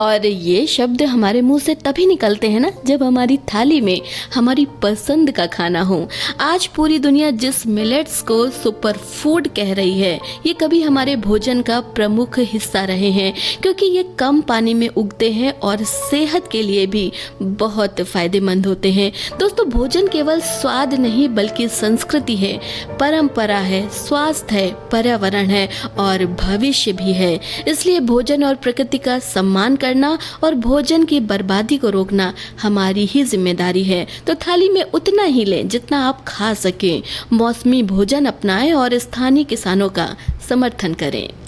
और ये शब्द हमारे मुंह से तभी निकलते हैं ना जब हमारी थाली में हमारी पसंद का खाना हो। आज पूरी दुनिया जिस मिलेट्स को सुपर फूड कह रही है, ये कभी हमारे भोजन का प्रमुख हिस्सा रहे हैं, क्योंकि ये कम पानी में उगते हैं और सेहत के लिए भी बहुत फायदेमंद होते हैं। दोस्तों, भोजन केवल स्वाद नहीं बल्कि संस्कृति है, परंपरा है, स्वास्थ्य है, पर्यावरण है और भविष्य भी है। इसलिए भोजन और प्रकृति का सम्मान करना और भोजन की बर्बादी को रोकना हमारी ही जिम्मेदारी है। तो थाली में उतना ही लें जितना आप खा सकें, मौसमी भोजन अपनाएं और स्थानीय किसानों का समर्थन करें।